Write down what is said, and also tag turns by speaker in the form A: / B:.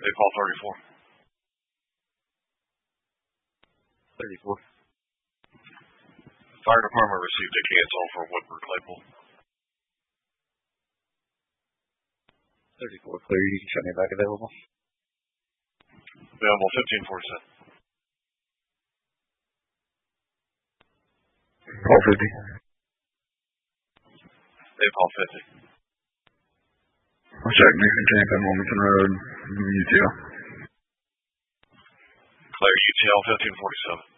A: They call 34.
B: 34.
A: Fire department received a cancel for Woodward Claypool.
B: 34 clear. You can shut me back available.
A: Available 1547.
C: Call 50.
A: They call 50.
C: I'll check Nixon Camp on Wilmington Road, UTL.
A: Clear UTL 1547.